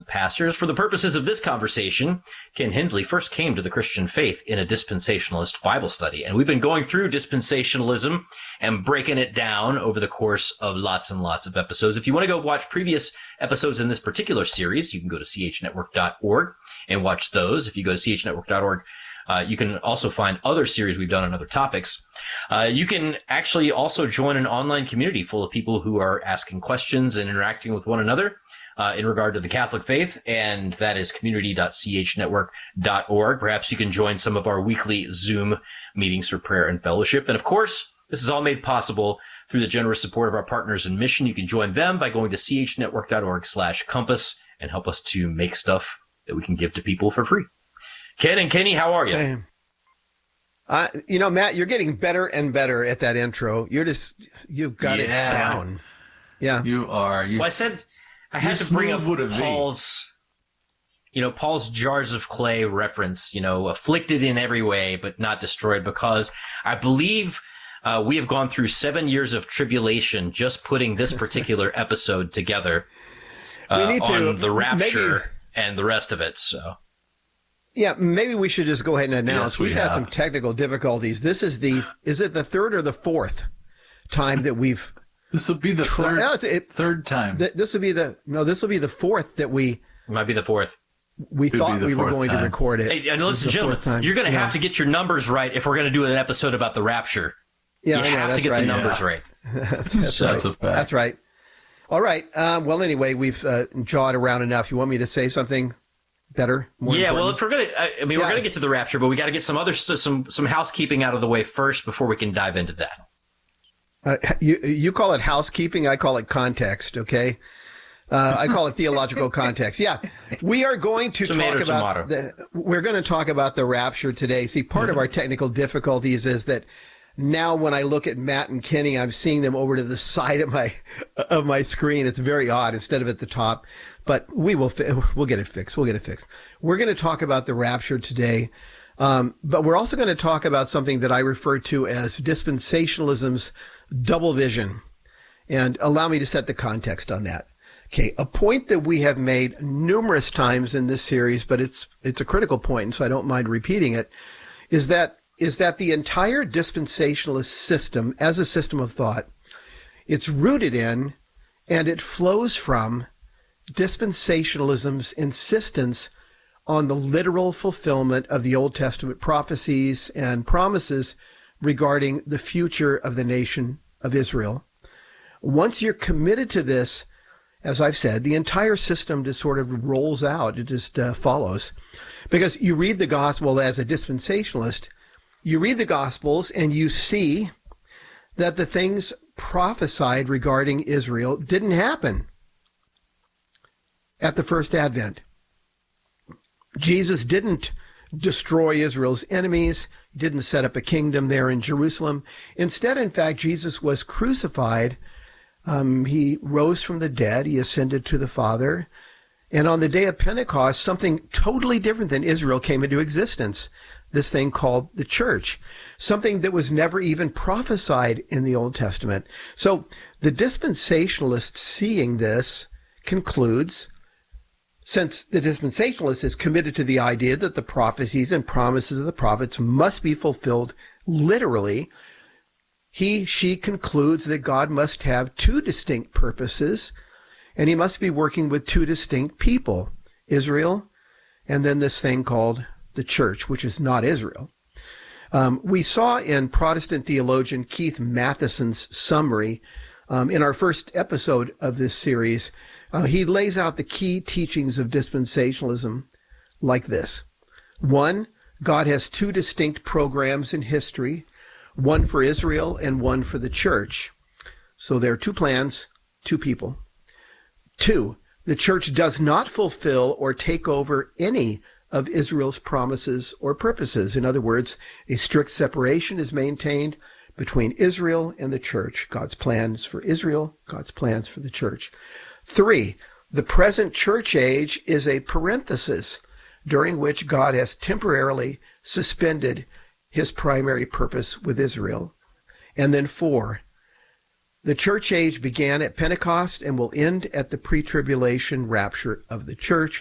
pastors. For the purposes of this conversation, Ken Hensley first came to the Christian faith in a dispensationalist Bible study. And we've been going through dispensationalism and breaking it down over the course of lots and lots of episodes. If you want to go watch previous episodes in this particular series, you can go to chnetwork.org and watch those. If you go to chnetwork.org, you can also find other series we've done on other topics. You can actually also join an online community full of people who are asking questions and interacting with one another in regard to the Catholic faith, and that is community.chnetwork.org. Perhaps you can join some of our weekly Zoom meetings for prayer and fellowship. And of course, this is all made possible through the generous support of our partners in mission. You can join them by going to chnetwork.org/compass and help us to make stuff that we can give to people for free. Ken and Kenny, how are you? Hey. Matt, you're getting better and better at that intro. You've got it down. Yeah, you are. I said I had to bring up Paul's jars of clay reference. Afflicted in every way, but not destroyed, because I believe we have gone through 7 years of tribulation just putting this particular episode together on the rapture and the rest of it. So. Yeah, maybe we should just go ahead and announce. We've had some technical difficulties. This is is it the third or the fourth time that we've... This will be the third time. This will be the fourth that we... It might be the fourth. We thought we were going to record it. Hey, and listen, gentlemen, you're going to have to get your numbers right if we're going to do an episode about the rapture. Yeah, you have to get the numbers right. That's right. A fact. That's right. All right. Well, anyway, we've jawed around enough. You want me to say something better? Well, if we're going to, we're going to get to the rapture, but we got to get some other some housekeeping out of the way first before we can dive into that. You call it housekeeping. I call it context. Okay. I call it theological context. Yeah. We are going to talk about the rapture today. See, part of our technical difficulties is that now when I look at Matt and Kenny, I'm seeing them over to the side of my screen. It's very odd instead of at the top. But we'll get it fixed. We're going to talk about the rapture today. But we're also going to talk about something that I refer to as dispensationalism's double vision. And allow me to set the context on that. Okay, a point that we have made numerous times in this series, but it's a critical point, and so I don't mind repeating it, is that the entire dispensationalist system, as a system of thought, it's rooted in and it flows from dispensationalism's insistence on the literal fulfillment of the Old Testament prophecies and promises regarding the future of the nation of Israel. Once you're committed to this, as I've said, the entire system just sort of rolls out. It just follows. Because you read the gospel as a dispensationalist, you read the gospels and you see that the things prophesied regarding Israel didn't happen at the first advent. Jesus didn't destroy Israel's enemies. He didn't set up a kingdom there in Jerusalem. Instead, in fact, Jesus was crucified. He rose from the dead. He ascended to the Father. And on the day of Pentecost, something totally different than Israel came into existence. This thing called the church. Something that was never even prophesied in the Old Testament. So the dispensationalist, seeing this, concludes, since the dispensationalist is committed to the idea that the prophecies and promises of the prophets must be fulfilled literally, she concludes that God must have two distinct purposes, and he must be working with two distinct people, Israel, and then this thing called the church, which is not Israel. We saw in Protestant theologian Keith Matheson's summary in our first episode of this series. He lays out the key teachings of dispensationalism like this. 1, God has two distinct programs in history, one for Israel and one for the church. So there are two plans, two people. 2, the church does not fulfill or take over any of Israel's promises or purposes. In other words, a strict separation is maintained between Israel and the church. God's plans for Israel, God's plans for the church. 3, the present church age is a parenthesis during which God has temporarily suspended his primary purpose with Israel. And then 4, the church age began at Pentecost and will end at the pre-tribulation rapture of the church.